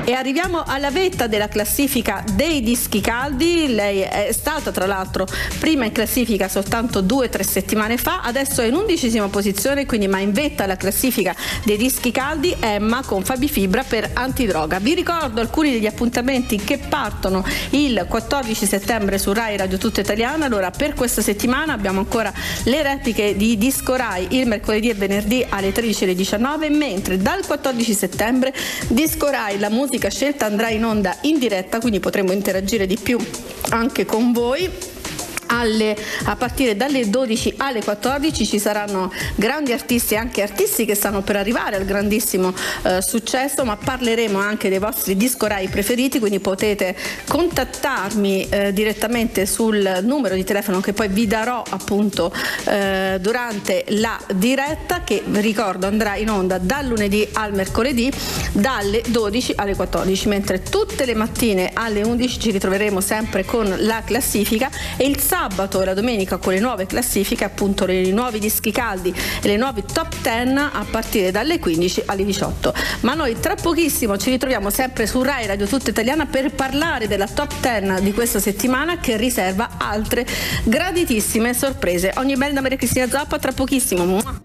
E arriviamo alla vetta della classifica dei dischi caldi. Lei è stata tra l'altro prima in classifica soltanto 2 o 3 settimane fa, adesso è in 11ª posizione, quindi ma in vetta alla classifica dei dischi caldi Emma con Fabi Fibra per Antidroga. Vi ricordo alcuni degli appuntamenti che partono il 14 settembre su Rai Radio Tutta Italiana. Allora, per questa settimana abbiamo ancora le repliche di Disco Rai il mercoledì e venerdì alle 13 e alle 19, mentre dal 14 settembre Disco Rai, la musica scelta, andrà in onda in diretta, quindi potremo interagire di più anche con voi. A partire dalle 12 alle 14 ci saranno grandi artisti e anche artisti che stanno per arrivare al grandissimo successo, ma parleremo anche dei vostri disco Rai preferiti, quindi potete contattarmi direttamente sul numero di telefono che poi vi darò appunto durante la diretta, che vi ricordo andrà in onda dal lunedì al mercoledì dalle 12 alle 14, mentre tutte le mattine alle 11 ci ritroveremo sempre con la classifica, e il sabato e la domenica con le nuove classifiche, appunto i nuovi dischi caldi e le nuove top 10 a partire dalle 15 alle 18. Ma noi tra pochissimo ci ritroviamo sempre su Rai Radio Tutta Italiana per parlare della top 10 di questa settimana, che riserva altre graditissime sorprese. Ogni bene da Maria Cristina Zappa, tra pochissimo.